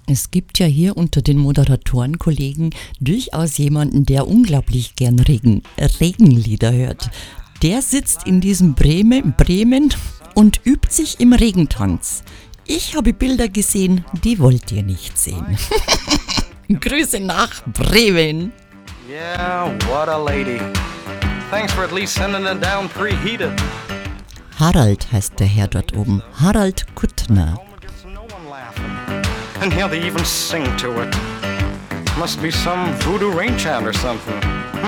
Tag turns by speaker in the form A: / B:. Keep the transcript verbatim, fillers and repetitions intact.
A: Es gibt ja hier unter den Moderatorenkollegen durchaus jemanden, der unglaublich gern Regen, Regenlieder hört. Der sitzt in diesem Bremen, Bremen und übt sich im Regentanz. Ich habe Bilder gesehen, die wollt ihr nicht sehen. Grüße nach Bremen.
B: Yeah, what a lady. Thanks for at least sending it down preheated.
A: Harald heißt der Herr dort oben. Harald Kuttner.
B: And here they even sing to it. Must be some voodoo rain chant or something.